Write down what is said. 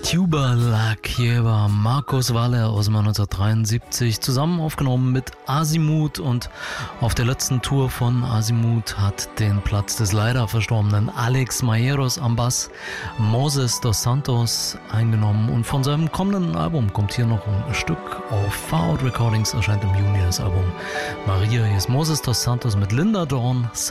Tuba La Quieva, Marcos Valle aus dem Jahr 1973, zusammen aufgenommen mit Azimuth, und auf der letzten Tour von Azimuth hat den Platz des leider verstorbenen Alex Mayeros am Bass Moses dos Santos eingenommen, und von seinem kommenden Album kommt hier noch ein Stück. Auf Far Out Recordings erscheint im Juni das Album Maria. Hier ist Moses dos Santos mit Linda Dawn,